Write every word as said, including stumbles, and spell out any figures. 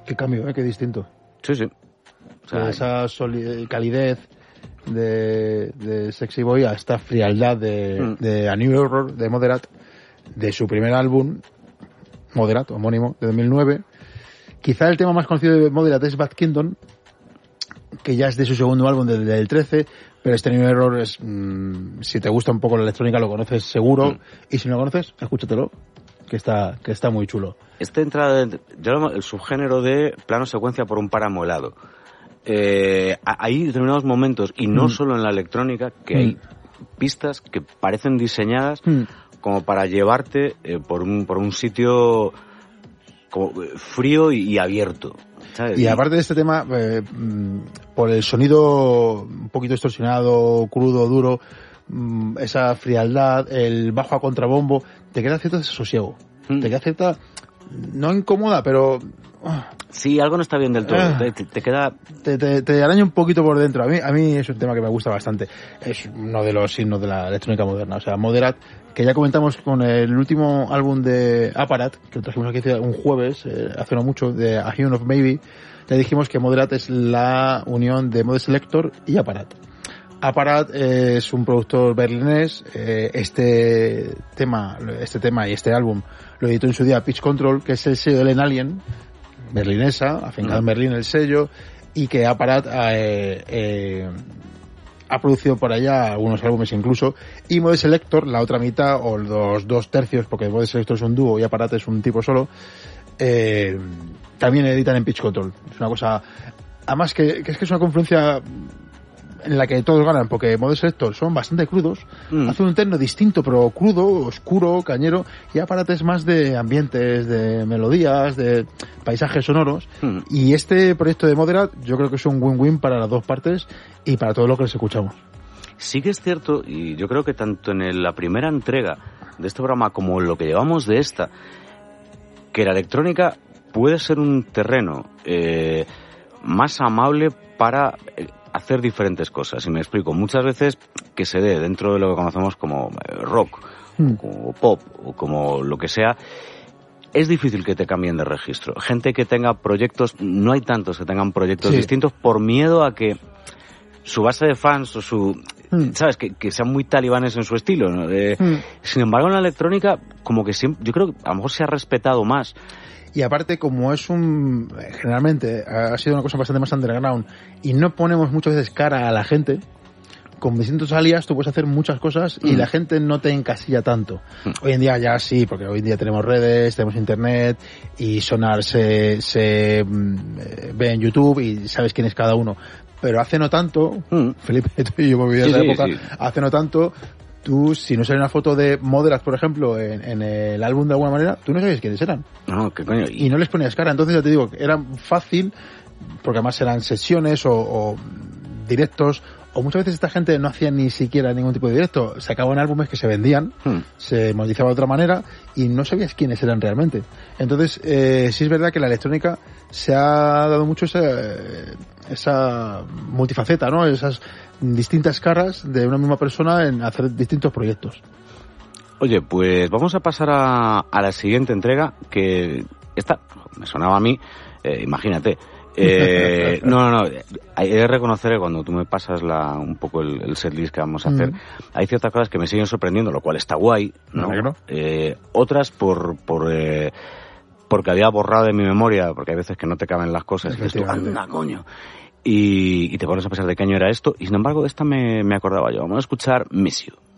Qué cambio, ¿eh? Qué distinto. Sí, sí. O sea, esa soli- calidez de, de Sexy Boy a esta frialdad de, mm. de A New Error, de Moderat, de su primer álbum, Moderat, homónimo, de dos mil nueve. Quizá el tema más conocido de Moderat es Bad Kingdom, que ya es de su segundo álbum, del, del trece, pero este New Error es, mmm, si te gusta un poco la electrónica lo conoces seguro, mm. y si no lo conoces, escúchatelo, que está, que está muy chulo. Este entra, yo lo, el subgénero de plano secuencia por un páramo helado. Eh, hay determinados momentos, y no mm. solo en la electrónica, que mm. hay pistas que parecen diseñadas mm. como para llevarte eh, por un por un sitio como frío y, y abierto, ¿sabes? Y aparte de este tema, eh, por el sonido un poquito distorsionado, crudo, duro, esa frialdad, el bajo a contrabombo, te queda cierto desasosiego, mm. te queda cierta, no incómoda, pero... Sí, algo no está bien del todo. Ah, te, te queda... Te, te, te araña un poquito por dentro. A mí, a mí es un tema que me gusta bastante. Es uno de los signos de la electrónica moderna. O sea, Moderat, que ya comentamos con el último álbum de Apparat, que lo trajimos aquí un jueves, eh, hace no mucho, de A Human of Maybe, le dijimos que Moderat es la unión de Mode Selector y Apparat. Apparat es un productor berlinés. Eh, este tema, este tema y este álbum lo editó en su día Pitch Control, que es el sello de Len Alien, berlinesa, afincada en Berlín el sello, y que Apparat eh, eh, ha producido por allá algunos álbumes incluso, y Mode Selector, la otra mitad, o los dos tercios, porque Mode Selector es un dúo y Apparat es un tipo solo, eh, también editan en Pitch Control. Es una cosa, además que, que es que es una confluencia en la que todos ganan, porque Mode Selector son bastante crudos, mm. hacen un techno distinto, pero crudo, oscuro, cañero, y Apparat es más de ambientes, de melodías, de paisajes sonoros, mm. y este proyecto de Moderat yo creo que es un win-win para las dos partes y para todo lo que les escuchamos. Sí que es cierto, y yo creo que tanto en la primera entrega de este programa como en lo que llevamos de esta, que la electrónica puede ser un terreno eh, más amable para... Eh, hacer diferentes cosas, y me explico. Muchas veces que se dé dentro de lo que conocemos como rock, mm. como pop, o como lo que sea, es difícil que te cambien de registro. Gente que tenga proyectos, no hay tantos que tengan proyectos sí. distintos por miedo a que su base de fans o su... Mm. ¿Sabes? Que, que sean muy talibanes en su estilo, ¿no? Eh, mm. Sin embargo, en la electrónica, como que siempre... Yo creo que a lo mejor se ha respetado más. Y aparte, como es un... Generalmente ha sido una cosa bastante más underground y no ponemos muchas veces cara a la gente, con distintos alias tú puedes hacer muchas cosas y mm. la gente no te encasilla tanto. Mm. Hoy en día ya sí, porque hoy en día tenemos redes, tenemos internet y Sonar se, se mm, ve en YouTube y sabes quién es cada uno. Pero hace no tanto, mm. Felipe, tú y yo me viví en esa sí, época, sí. hace no tanto... Tú, si no sale una foto de Moderat, por ejemplo, en, en el álbum de alguna manera, tú no sabías quiénes eran. No, qué coño. Y no les ponías cara. Entonces ya te digo, era fácil, porque además eran sesiones o, o directos, o muchas veces esta gente no hacía ni siquiera ningún tipo de directo. Sacaban álbumes que se vendían, hmm. se monetizaba de otra manera, y no sabías quiénes eran realmente. Entonces, eh, sí es verdad que la electrónica se ha dado mucho esa, esa multifaceta, ¿no? Esas distintas caras de una misma persona en hacer distintos proyectos. Oye, pues vamos a pasar a, a la siguiente entrega, que esta me sonaba a mí, eh, imagínate. Eh, no, no, no, hay que reconocer que cuando tú me pasas la, un poco el, el setlist que vamos a hacer, mm. hay ciertas cosas que me siguen sorprendiendo, lo cual está guay, ¿no? ¿No? Eh, otras por, por, eh, porque había borrado de mi memoria, porque hay veces que no te caben las cosas, y dices tú, anda, coño. Y, y te pones a pensar de qué año era esto, y sin embargo esta me, me acordaba yo. Vamos a escuchar Miss You.